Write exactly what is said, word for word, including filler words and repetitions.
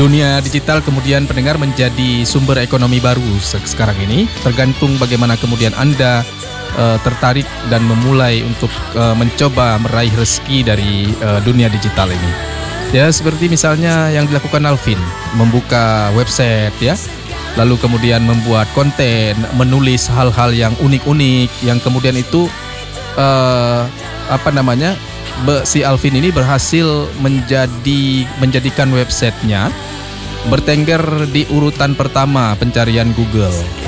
Dunia digital kemudian pendengar menjadi sumber ekonomi baru se- sekarang ini. Tergantung bagaimana kemudian Anda uh, tertarik dan memulai untuk uh, mencoba meraih rezeki dari uh, dunia digital ini. Ya, seperti misalnya yang dilakukan Alvin, membuka website ya, lalu kemudian membuat konten, menulis hal-hal yang unik-unik, yang kemudian itu uh, apa namanya, be, si Alvin ini berhasil menjadi menjadikan websitenya bertengger di urutan pertama pencarian Google.